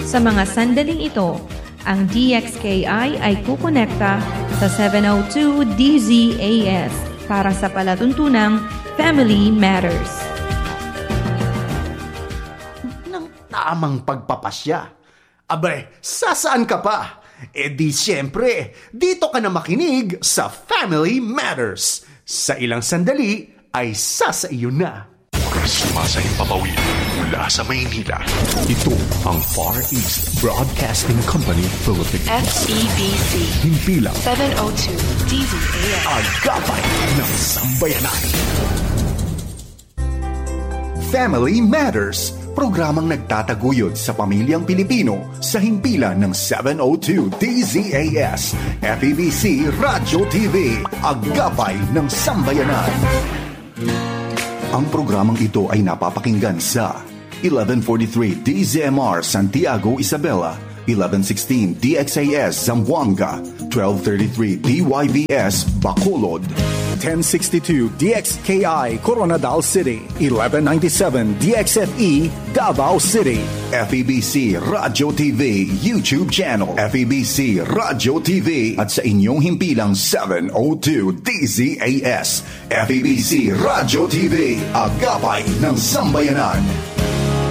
Sa mga sandaling ito, ang DXKI ay kukonekta sa 702 DZAS para sa palatuntunang Family Matters. Nang tamang pagpapasya. Abay, sasaan ka pa? E di siyempre, dito ka na makinig sa Family Matters. Sa ilang sandali ay sasaiyo na. Sumasahing papawid mula sa Maynila. Ito ang Far East Broadcasting Company Philippines. FEBC. Himpilang 702 DZAS. Agapay ng Sambayanan. Family Matters, programang nagtataguyod sa pamilyang Pilipino sa himpilan ng 702 DZAS, FEBC Radyo TV, Agapay ng Sambayanan. Ang programang ito ay napapakinggan sa 1143 DZMR Santiago, Isabela, 1116 DXAS Zamboanga, 1233 DYVS Bacolod, 1062 DXKI Coronadal City, 1197 DXFE Davao City, FEBC Radyo TV YouTube channel, FEBC Radyo TV at sa inyong himpilang 702 DZAS, FEBC Radyo TV, Agapay ng Sambayanan.